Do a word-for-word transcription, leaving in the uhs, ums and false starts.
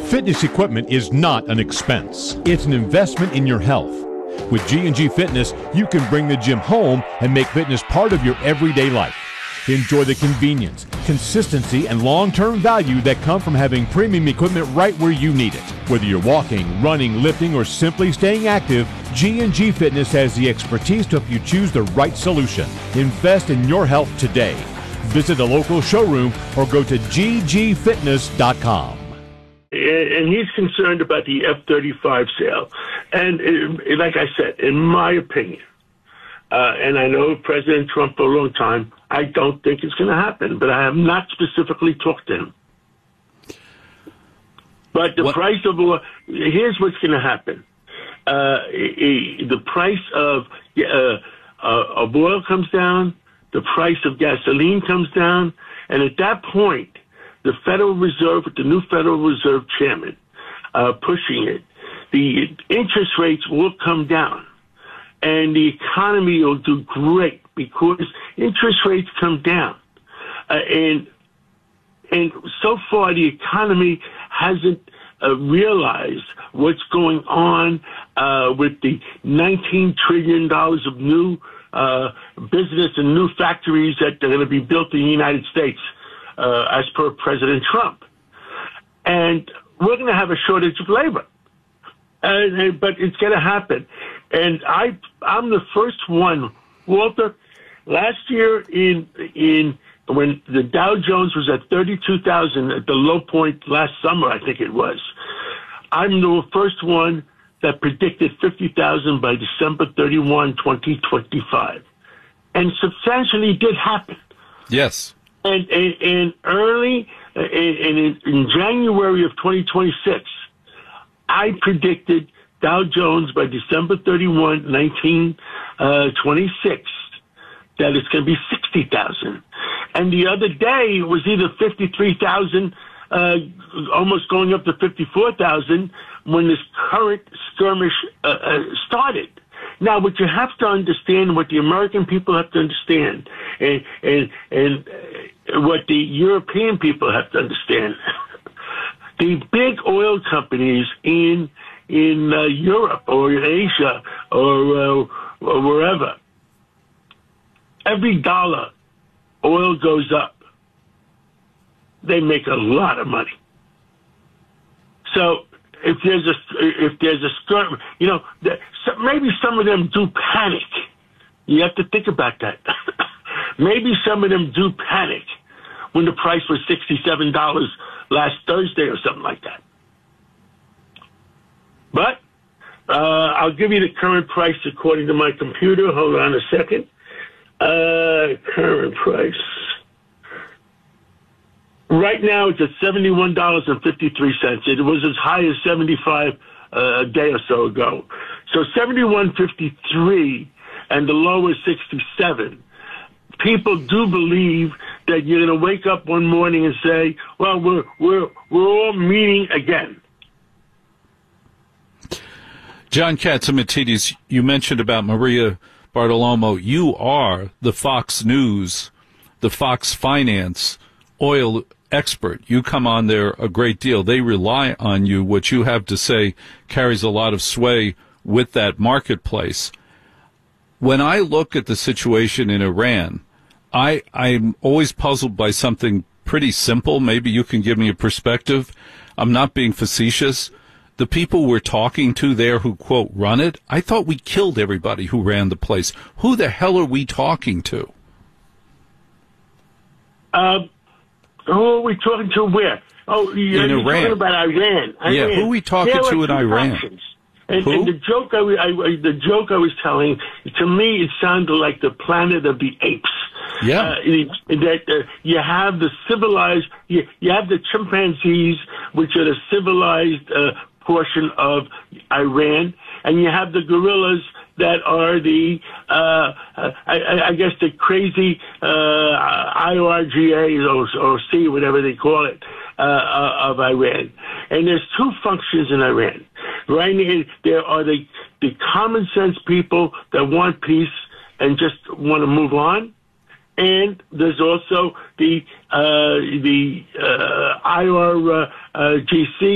Fitness equipment is not an expense. It's an investment in your health. With G and G Fitness, you can bring the gym home and make fitness part of your everyday life. Enjoy the convenience, consistency, and long-term value that come from having premium equipment right where you need it. Whether you're walking, running, lifting, or simply staying active, G and G Fitness has the expertise to help you choose the right solution. Invest in your health today. Visit a local showroom or go to g g fitness dot com. And he's concerned about the F thirty-five sale. And it, like I said, in my opinion, uh, and I know President Trump for a long time, I don't think it's going to happen, but I have not specifically talked to him. But the what? price of oil, here's what's going to happen. Uh, the price of, uh, uh, of oil comes down, the price of gasoline comes down, and at that point, the Federal Reserve, the new Federal Reserve chairman, uh, pushing it, the interest rates will come down, and the economy will do great because interest rates come down. Uh, and and so far, the economy hasn't uh, realized what's going on uh, with the nineteen trillion dollars of new uh, business and new factories that are going to be built in the United States. Uh, as per President Trump. And we're going to have a shortage of labor. Uh, but it's going to happen. And I, I'm the first one, Walter, last year in, in, when the Dow Jones was at thirty-two thousand at the low point last summer, I think it was, I'm the first one that predicted fifty thousand by December thirty-first, twenty twenty-five. And substantially did happen. Yes. And, and, and early, and in, in January of twenty twenty-six, I predicted Dow Jones by December thirty-first, nineteen twenty-six, that it's going to be sixty thousand. And the other day, it was either fifty-three thousand, uh, almost going up to fifty-four thousand, when this current skirmish uh, uh, started. Now, what you have to understand, what the American people have to understand, and and and what the European people have to understand, the big oil companies in in uh, Europe or in Asia or, uh, or wherever, every dollar oil goes up, they make a lot of money. So if there's a if there's a skirmish, you know, maybe some of them do panic. You have to think about that. Maybe some of them do panic when the price was sixty-seven dollars last Thursday or something like that. But uh, I'll give you the current price according to my computer. Hold on a second. Uh, current price. Right now it's at seventy-one dollars and fifty-three cents. It was as high as seventy-five uh, a day or so ago. So seventy-one fifty-three and the low is sixty-seven. People do believe that you're going to wake up one morning and say, well, we're, we're, we're all meeting again. John Catsimatidis, you mentioned about Maria Bartiromo. You are the Fox News, the Fox Finance oil expert. You come on there a great deal. They rely on you. What you have to say carries a lot of sway with that marketplace. When I look at the situation in Iran, I, I'm always puzzled by something pretty simple. Maybe you can give me a perspective. I'm not being facetious. The people we're talking to there who, quote, run it, I thought we killed everybody who ran the place. Who the hell are we talking to? Uh, who are we talking to where? Oh, you're, in you're Iran. talking about Iran. Iran. Yeah, who are we talking there to in Iran? Options. And, Who? and the joke I, I, the joke I was telling, to me, it sounded like the Planet of the Apes. Yeah. Uh, that uh, you have the civilized, you, you have the chimpanzees, which are the civilized uh, portion of Iran, and you have the gorillas that are the, uh, I, I guess, the crazy uh, I R G A or, or C, whatever they call it, uh, of Iran. And there's two functions in Iran. Right now, there are the, the common sense people that want peace and just want to move on. And there's also the uh, the uh, I R G C